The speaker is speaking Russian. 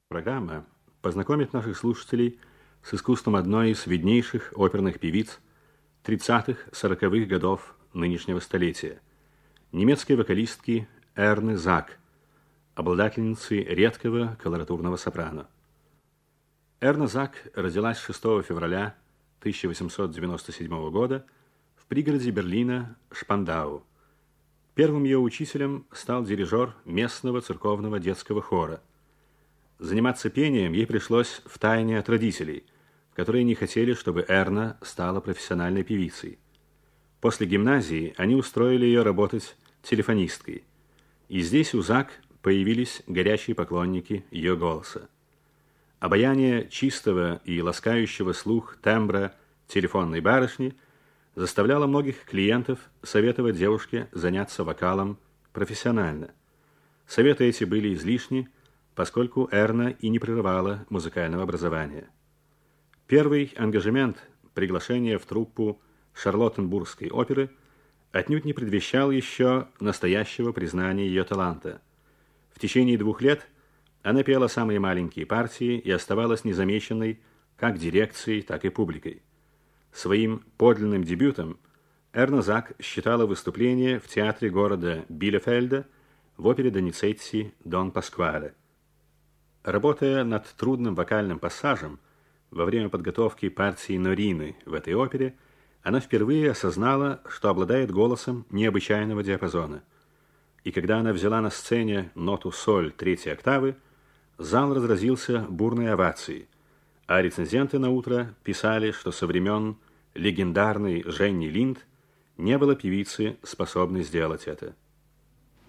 Программа познакомит наших слушателей с искусством одной из виднейших оперных певиц 30-40-х годов нынешнего столетия, немецкой вокалистки Эрны Зак, обладательницы редкого колоратурного сопрано. Эрна Зак родилась 6 февраля 1897 года в пригороде Берлина Шпандау. Первым ее учителем стал дирижер местного церковного детского хора. Заниматься пением ей пришлось втайне от родителей, которые не хотели, чтобы Эрна стала профессиональной певицей. После гимназии они устроили ее работать телефонисткой, и здесь у Зак появились горячие поклонники ее голоса. Обаяние чистого и ласкающего слух тембра телефонной барышни заставляло многих клиентов советовать девушке заняться вокалом профессионально. Советы эти были излишни, поскольку Эрна и не прерывала музыкального образования. Первый ангажемент, приглашение в труппу Шарлоттенбургской оперы, отнюдь не предвещал еще настоящего признания ее таланта. В течение 2 лет она пела самые маленькие партии и оставалась незамеченной как дирекцией, так и публикой. Своим подлинным дебютом Эрна Зак считала выступление в театре города Билефельда в опере Доницетти «Дон Паскуале». Работая над трудным вокальным пассажем во время подготовки партии Норины в этой опере, она впервые осознала, что обладает голосом необычайного диапазона. И когда она взяла на сцене ноту соль 3-й октавы, зал разразился бурной овацией, а рецензенты на утро писали, что со времен легендарной Женни Линд не было певицы, способной сделать это.